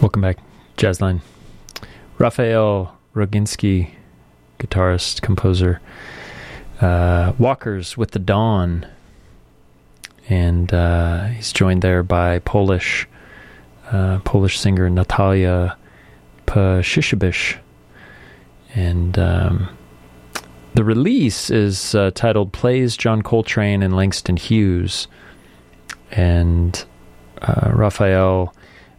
Welcome back, Jazzline. Raphael Roginski, guitarist, composer. Walkers with the Dawn. And he's joined there by Polish singer Natalia Pashishibish. And the release is titled Plays John Coltrane and Langston Hughes. And Raphael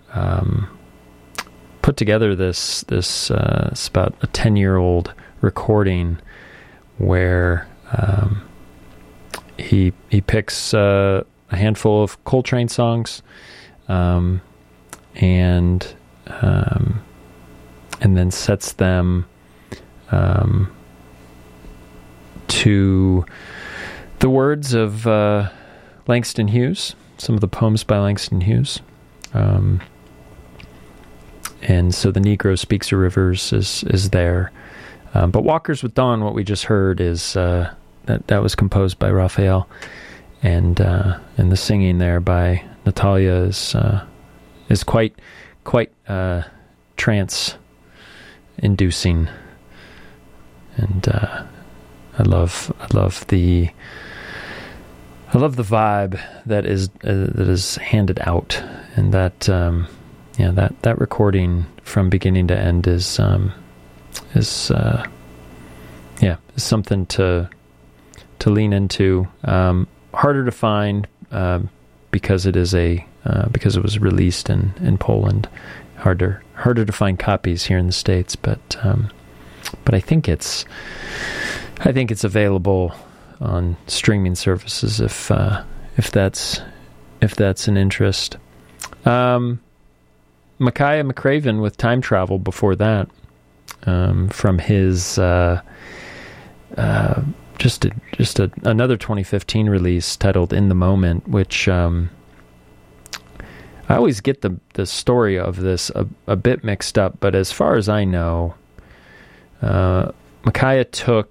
put together this it's about a 10-year-old recording where he picks a handful of Coltrane songs and then sets them to the words of Langston Hughes, some of the poems by Langston Hughes. And so the Negro Speaks of Rivers is there. But Walkers with Dawn, what we just heard, is that was composed by Raphael, and the singing there by Natalia is quite trance inducing, and I love the vibe that is handed out, and that that recording from beginning to end is something to lean into. Harder to find because it is because it was released in Poland. Harder to find copies here in the States, but I think it's available on streaming services if that's an interest. Micaiah McCraven with Time Travel before that, from his another 2015 release titled In the Moment, which I always get the story of this a bit mixed up, but as far as I know, Micaiah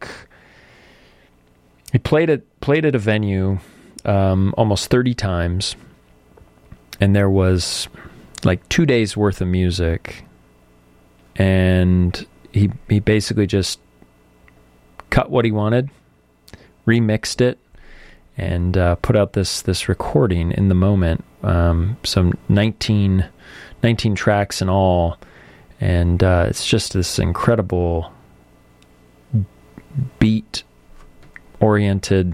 played at a venue almost 30 times, and there was like 2 days worth of music, and he basically just cut what he wanted, remixed it, and put out this recording In the Moment. Some 19 tracks in all, and it's just this incredible beat oriented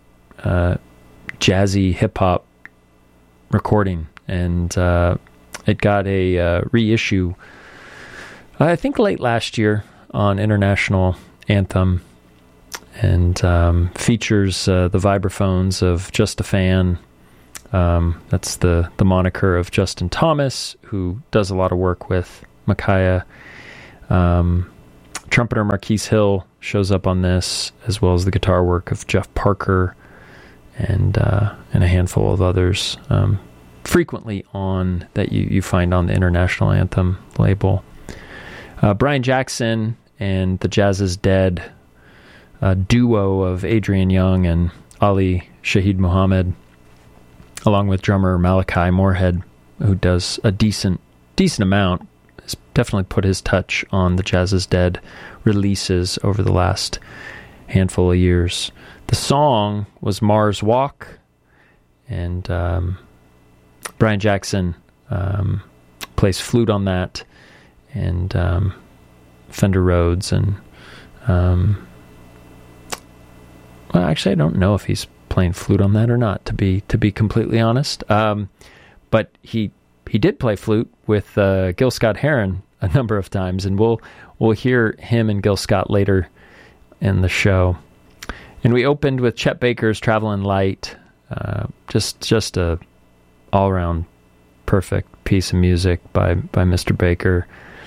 jazzy hip hop recording, and it got a reissue, I think late last year, on International Anthem, and features the vibraphones of Just a Fan. That's the moniker of Justin Thomas, who does a lot of work with Micaiah. Trumpeter Marquise Hill shows up on this, as well as the guitar work of Jeff Parker and a handful of others. Frequently on that you find on the International Anthem label. Brian Jackson and the Jazz is Dead duo of Adrian Young and Ali Shaheed Muhammad, along with drummer Malachi Moorhead, who does a decent amount, has definitely put his touch on the Jazz is Dead releases over the last handful of years. The song was Mars Walk, and Brian Jackson plays flute on that, and Fender Rhodes, and well, actually, I don't know if he's playing flute on that or not, to be completely honest. But he did play flute with Gil Scott-Heron a number of times, and we'll hear him and Gil Scott later in the show. And we opened with Chet Baker's Travelin' Light, just a all-around perfect piece of music by Mr. Baker,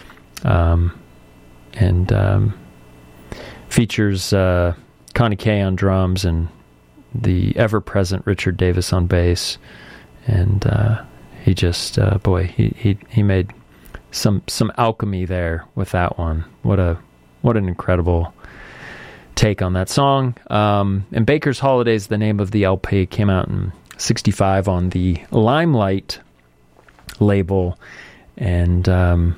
and features Connie Kay on drums and the ever-present Richard Davis on bass, and he just he made some alchemy there with that one. What an incredible take on that song. And Baker's Holidays, the name of the LP, came out in '65 on the Limelight label, And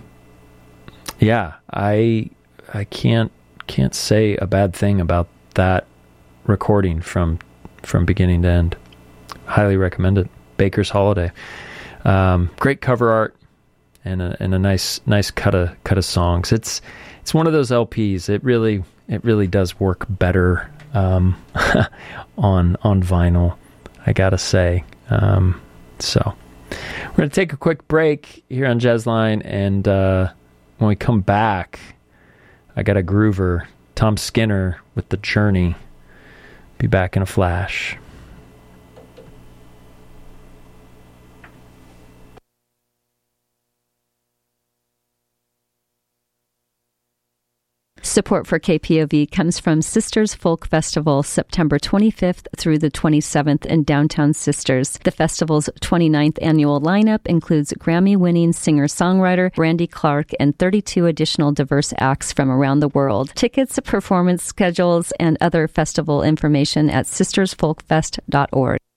I can't say a bad thing about that recording from beginning to end. Highly recommend it. Baker's Holiday. Great cover art and a nice cut of songs. It's one of those LPs. It really does work better on vinyl, I gotta say. So we're gonna take a quick break here on Jazzline, and when we come back, I got a groover, Tom Skinner with The Journey. Be back in a flash. Support for KPOV comes from Sisters Folk Festival, September 25th through the 27th in downtown Sisters. The festival's 29th annual lineup includes Grammy-winning singer-songwriter Brandy Clark and 32 additional diverse acts from around the world. Tickets, performance schedules, and other festival information at sistersfolkfest.org.